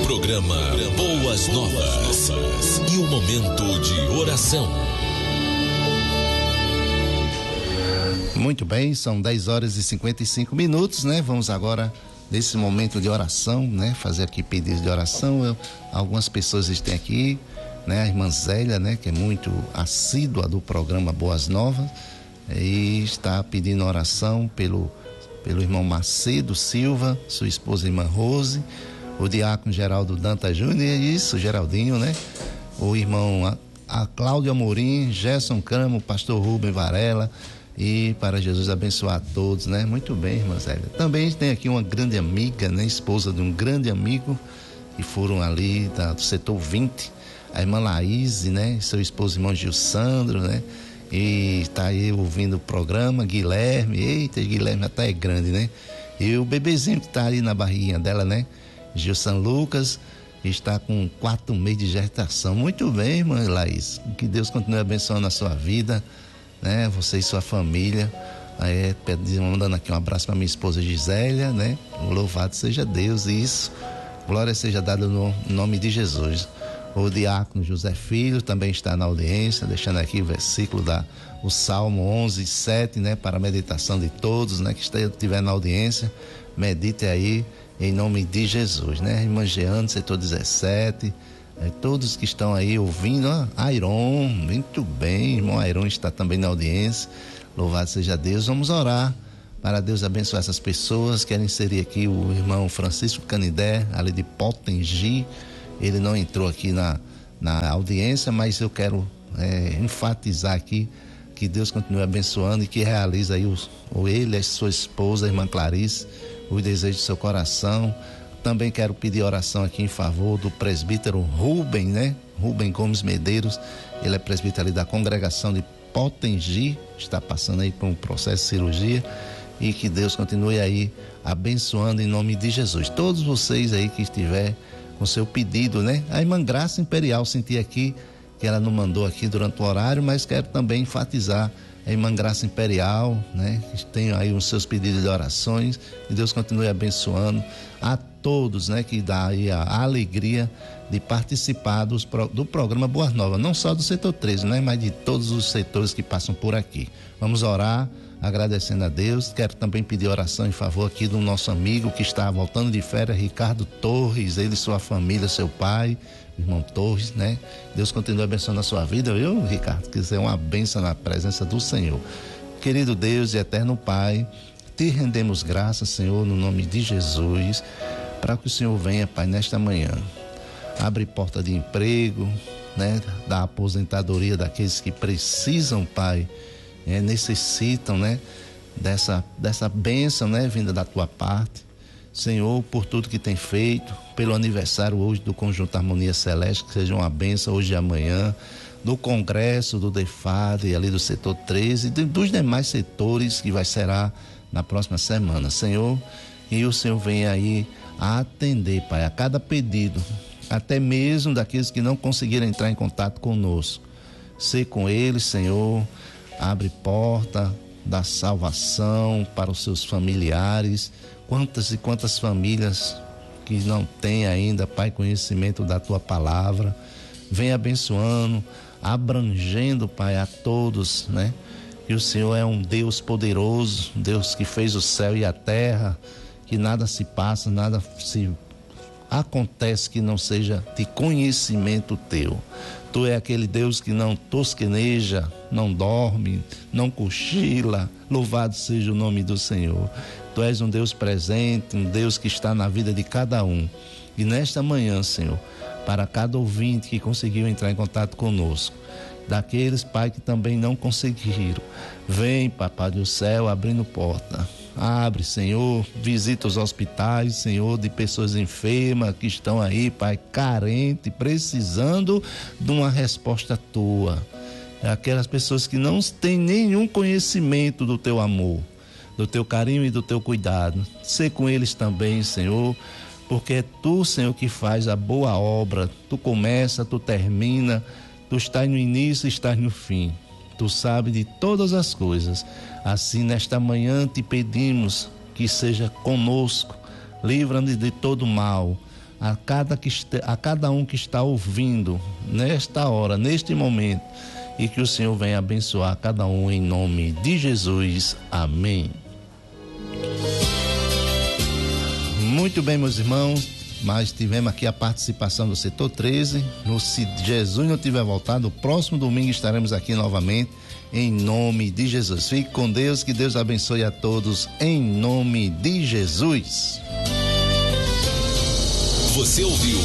Programa Boas Novas. E o momento de oração. Muito bem, são 10 horas e 55 minutos, né? Vamos agora, nesse momento de oração, né? Fazer aqui pedidos de oração. Algumas pessoas estão aqui, né? A irmã Zélia, né? Que é muito assídua do programa Boas Novas, e está pedindo oração pelo irmão Macedo Silva, sua esposa irmã Rose, o diácono Geraldo Danta Júnior, isso, Geraldinho, né? O irmão a Cláudia Amorim, Gerson Cramo, pastor Rubem Varela, e para Jesus abençoar a todos, né? Muito bem, irmã Zélia. Também tem aqui uma grande amiga, né? Esposa de um grande amigo, que foram ali do setor 20, a irmã Laís, né? Seu esposo, irmão Gilsandro, né? E está aí ouvindo o programa, Guilherme, eita, Guilherme até é grande, né? E o bebezinho que está ali na barriguinha dela, né? Gilson Lucas, está com 4 meses de gestação. Muito bem, irmã Laís, que Deus continue abençoando a sua vida, né? Você e sua família. Mandando aqui um abraço para minha esposa Gisélia, né? Louvado seja Deus, isso, glória seja dada no nome de Jesus. O diácono José Filho também está na audiência, deixando aqui o versículo o Salmo 11:7, né? Para a meditação de todos, né? Que estiver na audiência, medite aí em nome de Jesus, né? Irmã Jeane, setor 17, todos que estão aí ouvindo, Airon, muito bem, irmão Airon está também na audiência, louvado seja Deus. Vamos orar para Deus abençoar essas pessoas. Quero inserir aqui o irmão Francisco Canidé, ali de Potengi. Ele não entrou aqui na audiência, mas eu quero enfatizar aqui que Deus continue abençoando e que realize aí ele, a sua esposa, a irmã Clarice, os desejos do seu coração. Também quero pedir oração aqui em favor do presbítero Rubem, né? Rubem Gomes Medeiros, ele é presbítero ali da congregação de Potengi, está passando aí por um processo de cirurgia, e que Deus continue aí abençoando em nome de Jesus. Todos vocês aí que estiver com seu pedido, né? A irmã Graça Imperial, senti aqui que ela não mandou aqui durante o horário, mas quero também enfatizar a irmã Graça Imperial, né? Tem aí os seus pedidos de orações, e Deus continue abençoando a todos, né? Que dá aí a alegria de participar do programa Boas Novas, não só do setor 13, né? Mas de todos os setores que passam por aqui. Vamos orar, agradecendo a Deus. Quero também pedir oração em favor aqui do nosso amigo que está voltando de férias, Ricardo Torres, ele e sua família, seu pai, irmão Torres, né? Deus continue abençoando a sua vida, viu, Ricardo? Que seja uma bênção na presença do Senhor. Querido Deus e eterno Pai, te rendemos graças, Senhor, no nome de Jesus, para que o Senhor venha, Pai, nesta manhã. Abre porta de emprego, né? Da aposentadoria daqueles que precisam, Pai, necessitam, né? Dessa bênção, né? Vinda da tua parte. Senhor, por tudo que tem feito, pelo aniversário hoje do Conjunto Harmonia Celeste, que seja uma bênção hoje e amanhã, do congresso do DEFAD, ali do setor 13, dos demais setores que será na próxima semana. Senhor, e o Senhor venha aí a atender, Pai, a cada pedido, até mesmo daqueles que não conseguiram entrar em contato conosco. Ser com eles, Senhor, abre porta da salvação para os seus familiares. Quantas e quantas famílias que não têm ainda, Pai, conhecimento da tua palavra. Vem abençoando, abrangendo, Pai, a todos, né? E o Senhor é um Deus poderoso, Deus que fez o céu e a terra, que nada se passa, nada se acontece que não seja de conhecimento teu. Tu é aquele Deus que não tosqueneja, não dorme, não cochila. Louvado seja o nome do Senhor. Tu és um Deus presente, um Deus que está na vida de cada um. E nesta manhã, Senhor, para cada ouvinte que conseguiu entrar em contato conosco, daqueles, Pai, que também não conseguiram, vem, Papai do céu, abrindo porta. Abre, Senhor, visita os hospitais, Senhor, de pessoas enfermas que estão aí, Pai, carente, precisando de uma resposta tua. Aquelas pessoas que não têm nenhum conhecimento do teu amor, do teu carinho e do teu cuidado. Sê com eles também, Senhor, porque é tu, Senhor, que faz a boa obra. Tu começa, tu termina, tu estás no início e estás no fim. Tu sabes de todas as coisas. Assim, nesta manhã te pedimos que seja conosco, livra-nos de todo mal, a cada um que está ouvindo nesta hora, neste momento, e que o Senhor venha abençoar cada um em nome de Jesus. Amém. Muito bem, meus irmãos, mas tivemos aqui a participação do setor 13. Se Jesus não tiver voltado, o próximo domingo estaremos aqui novamente, em nome de Jesus. Fique com Deus, que Deus abençoe a todos, em nome de Jesus. Você ouviu